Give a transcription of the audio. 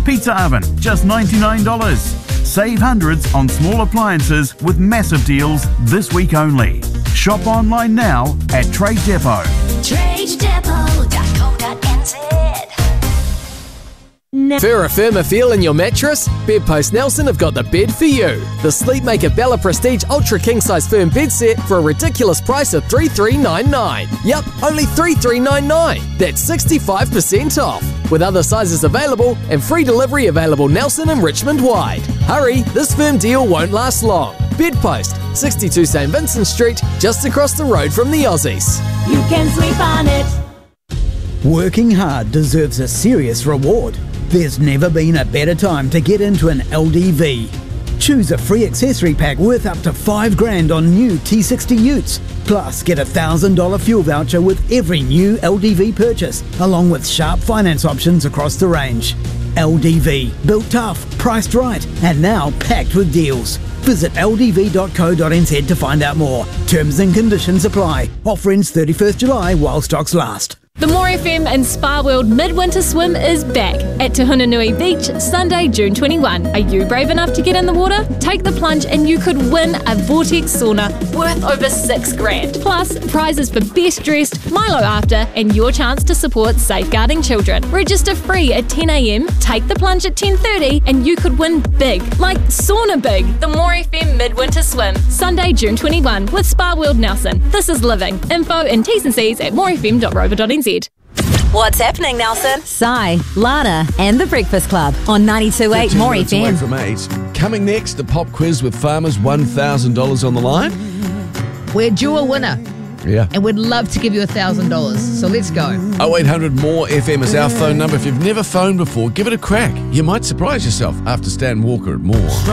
Pizza oven, just $99. Save hundreds on small appliances with massive deals this week only. Shop online now at Trade Depot. TradeDepot.co.nz. For a firmer feel in your mattress, Bedpost Nelson have got the bed for you. The Sleepmaker Bella Prestige Ultra King Size Firm Bed Set for a ridiculous price of $3,399. Yup, only $3,399. That's 65% off. With other sizes available and free delivery available Nelson and Richmond wide. Hurry, this firm deal won't last long. Bedpost, 62 St Vincent Street, just across the road from the Aussies. You can sleep on it. Working hard deserves a serious reward. There's never been a better time to get into an LDV. Choose a free accessory pack worth up to $5,000 on new T60 utes. Plus, get a $1,000 fuel voucher with every new LDV purchase, along with sharp finance options across the range. LDV, built tough, priced right, and now packed with deals. Visit ldv.co.nz to find out more. Terms and conditions apply. Offer ends 31st July while stocks last. The More FM and Spa World Midwinter Swim is back at Te Hunanui Beach, Sunday, June 21. Are you brave enough to get in the water? Take the plunge and you could win a Vortex sauna worth over $6,000. Plus, prizes for best dressed, Milo after, and your chance to support safeguarding children. Register free at 10 a.m, take the plunge at 10:30, and you could win big, like sauna big. The More FM Midwinter Swim, Sunday, June 21, with Spa World Nelson. This is living. Info and T's and C's at morefm.rover.nz. What's happening, Nelson? Sai, Lana, and The Breakfast Club on 92.8 More Away FM. from 8. Coming next, the pop quiz with Farmers, $1,000 on the line. We're due a winner, Yeah. and we'd love to give you $1,000. So let's go. 0800 More FM is our phone number. If you've never phoned before, give it a crack. You might surprise yourself after Stan Walker at More.